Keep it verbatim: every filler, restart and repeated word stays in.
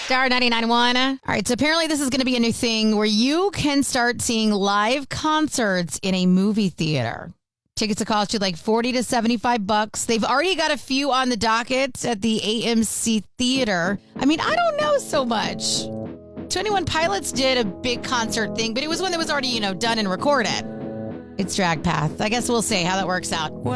Star ninety-nine point one. All right, so apparently this is going to be a new thing where you can start seeing live concerts in a movie theater. Tickets will cost you like forty to seventy-five bucks. They've already got a few on the docket at the A M C Theater. I mean, I don't know so much. twenty-one Pilots did a big concert thing, but it was when it was already, you know, done and recorded. It's Drag Path. I guess we'll see how that works out.